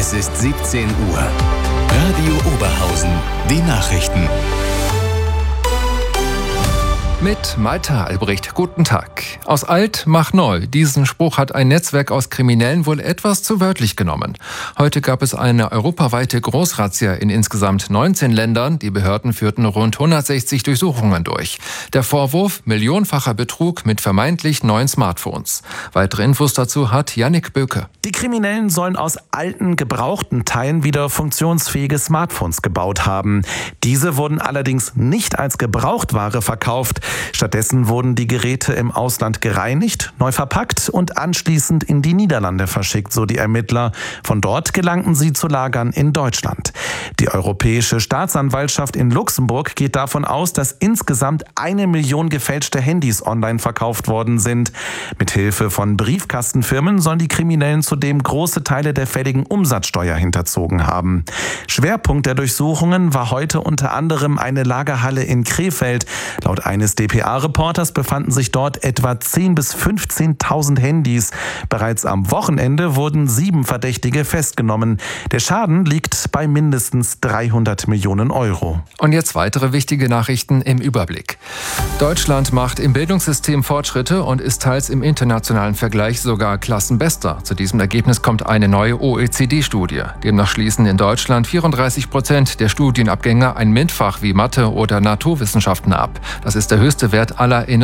Es ist 17 Uhr. Radio Oberhausen, die Nachrichten. Mit Maita Albrecht, guten Tag. Aus alt mach neu. Diesen Spruch hat ein Netzwerk aus Kriminellen wohl etwas zu wörtlich genommen. Heute gab es eine europaweite Großrazzia in insgesamt 19 Ländern. Die Behörden führten rund 160 Durchsuchungen durch. Der Vorwurf: millionenfacher Betrug mit vermeintlich neuen Smartphones. Weitere Infos dazu hat Yannick Böke. Die Kriminellen sollen aus alten, gebrauchten Teilen wieder funktionsfähige Smartphones gebaut haben. Diese wurden allerdings nicht als Gebrauchtware verkauft. Stattdessen wurden die Geräte im Ausland gereinigt, neu verpackt und anschließend in die Niederlande verschickt, so die Ermittler. Von dort gelangten sie zu Lagern in Deutschland. Die Europäische Staatsanwaltschaft in Luxemburg geht davon aus, dass insgesamt 1 Million gefälschte Handys online verkauft worden sind. Mithilfe von Briefkastenfirmen sollen die Kriminellen zudem große Teile der fälligen Umsatzsteuer hinterzogen haben. Schwerpunkt der Durchsuchungen war heute unter anderem eine Lagerhalle in Krefeld. Laut eines dpa-Reporters befanden sich dort etwa 10.000 bis 15.000 Handys. Bereits am Wochenende wurden 7 Verdächtige festgenommen. Der Schaden liegt bei mindestens 300 Millionen Euro. Und jetzt weitere wichtige Nachrichten im Überblick. Deutschland macht im Bildungssystem Fortschritte und ist teils im internationalen Vergleich sogar Klassenbester. Zu diesem Ergebnis kommt eine neue OECD-Studie. Demnach schließen in Deutschland 34% der Studienabgänger ein MINT-Fach wie Mathe oder Naturwissenschaften ab. Das ist der höchste Wert aller